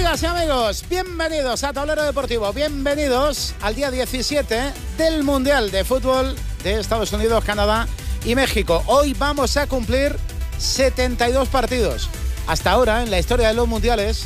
Amigas y amigos, bienvenidos a Tablero Deportivo, bienvenidos al día 17 del Mundial de Fútbol de Estados Unidos, Canadá y México. Hoy vamos a cumplir 72 partidos. Hasta ahora, en la historia de los mundiales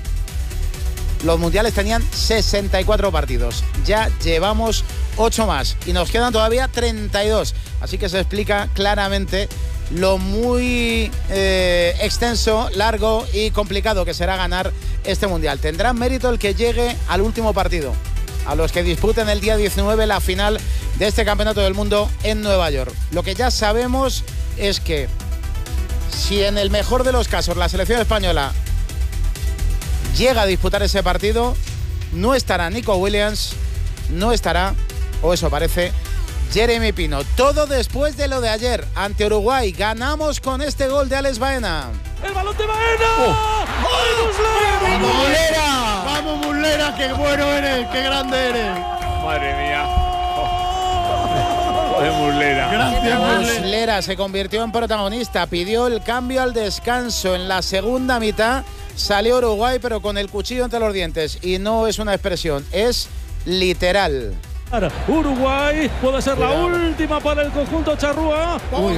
tenían 64 partidos. Ya llevamos 8 más y nos quedan todavía 32. Así que se explica claramente lo muy extenso, largo y complicado que será ganar este mundial. Tendrá mérito el que llegue al último partido, a los que disputen el día 19 la final de este campeonato del mundo en Nueva York. Lo que ya sabemos es que si en el mejor de los casos la selección española llega a disputar ese partido, no estará Nico Williams, no estará, o eso parece, Jeremy Pino. Todo después de lo de ayer ante Uruguay. Ganamos con este gol de Alex Baena. ¡El balón de Baena! ¡Ay, ¡Vamos, Muslera! ¡Vamos, Muslera! ¡Qué bueno eres! ¡Qué grande eres! ¡Madre mía! ¡Joder, Muslera! Gracias, Muslera se convirtió en protagonista. Pidió el cambio al descanso. En la segunda mitad salió Uruguay, pero con el cuchillo entre los dientes. Y no es una expresión, es literal. Uruguay puede ser la última para el conjunto charrúa. Uy,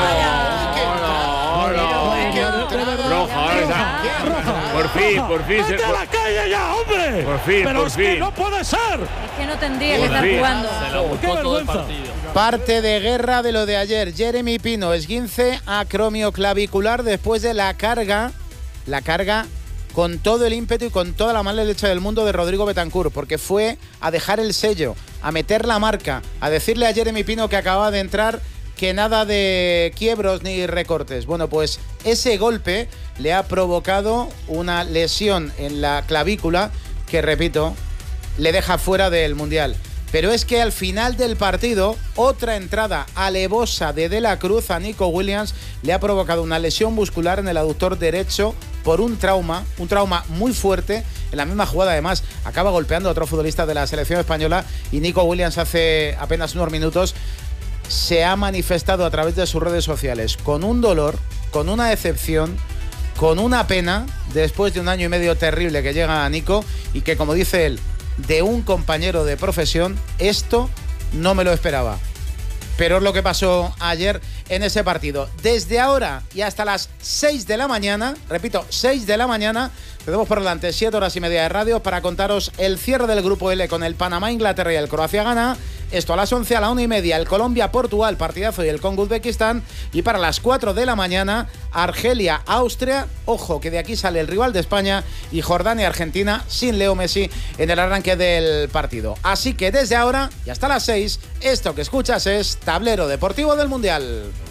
Roja. Por fin. ¡Vete a la calle ya, hombre! Por fin. Que no puede ser. Es que no tendría que estar jugando. Se lo buscó todo el partido. Parte de guerra de lo de ayer. Jeremy Pino, esguince acromioclavicular después de la carga con todo el ímpetu y con toda la mala leche del mundo de Rodrigo Bentancur, porque fue a dejar el sello, a meter la marca, a decirle a Jeremy Pino que acababa de entrar que nada de quiebros ni recortes. Bueno, pues ese golpe le ha provocado una lesión en la clavícula que, repito, le deja fuera del Mundial. Pero es que al final del partido, otra entrada alevosa de la Cruz a Nico Williams le ha provocado una lesión muscular en el aductor derecho por un trauma muy fuerte. En la misma jugada, además, acaba golpeando a otro futbolista de la selección española y Nico Williams hace apenas unos minutos se ha manifestado a través de sus redes sociales con un dolor, con una decepción, con una pena después de un año y medio terrible que llega a Nico y que, como dice él, de un compañero de profesión, esto no me lo esperaba. Pero es lo que pasó ayer en ese partido. Desde ahora y hasta las 6 de la mañana, repito, 6 de la mañana, tenemos por delante 7 horas y media de radio para contaros el cierre del grupo L con el Panamá, Inglaterra y el Croacia-Ghana. Esto a las 11, a la 1:30, el Colombia-Portugal, partidazo, y el Congo-Uzbekistán. Y para las 4 de la mañana, Argelia-Austria. Ojo, que de aquí sale el rival de España. Y Jordania-Argentina, sin Leo Messi en el arranque del partido. Así que desde ahora y hasta las 6, esto que escuchas es Tablero Deportivo del Mundial.